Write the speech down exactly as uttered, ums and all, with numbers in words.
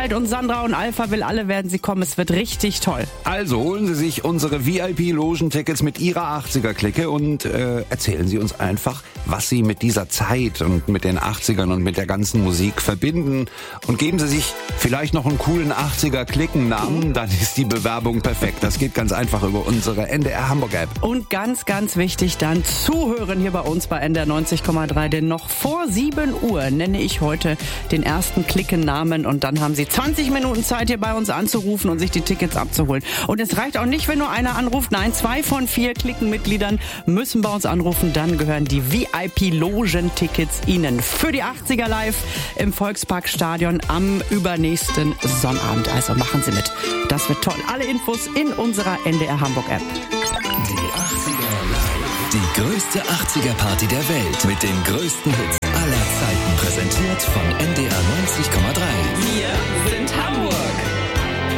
Zeit und Sandra und Alpha Will alle werden sie kommen. Es wird richtig toll. Also holen Sie sich unsere V I P-Logentickets mit Ihrer achtziger-Clique und äh, erzählen Sie uns einfach, was Sie mit dieser Zeit und mit den achtzigern und mit der ganzen Musik verbinden. Und geben Sie sich vielleicht noch einen coolen achtziger-Clicken-Namen, dann ist die Bewerbung perfekt. Das geht ganz einfach über unsere N D R Hamburg-App. Und ganz, ganz wichtig dann zuhören hier bei uns bei N D R neunzig Komma drei, denn noch vor sieben Uhr nenne ich heute den ersten Klickennamen und dann haben Sie zwanzig Minuten Zeit, hier bei uns anzurufen und sich die Tickets abzuholen. Und es reicht auch nicht, wenn nur einer anruft. Nein, zwei von vier Klickenmitgliedern müssen bei uns anrufen. Dann gehören die V I P-Logentickets Ihnen für die achtziger live im Volksparkstadion am übernächsten Sonnabend. Also machen Sie mit. Das wird toll. Alle Infos in unserer N D R Hamburg-App. Die achtziger live. Die größte achtziger-Party der Welt mit den größten Hits aller Zeiten. Präsentiert von N D R neunzig Komma drei.